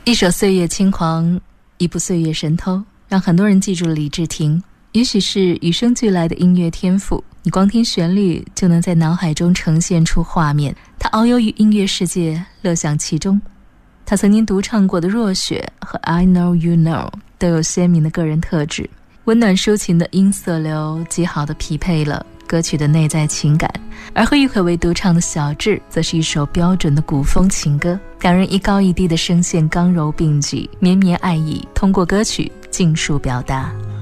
一首《岁月轻狂》，一部《岁月神偷》，让很多人记住了李治廷。也许是与生俱来的音乐天赋，你光听旋律就能在脑海中呈现出画面。他遨游于音乐世界，乐享其中。他曾经独唱过的《若雪》和《I Know You Know》都有鲜明的个人特质，温暖抒情的音色流极好地匹配了歌曲的内在情感。而和郁可唯独唱的《小志》则是一首标准的古风情歌，两人一高一低的声线刚柔并济，绵绵爱意通过歌曲尽数表达。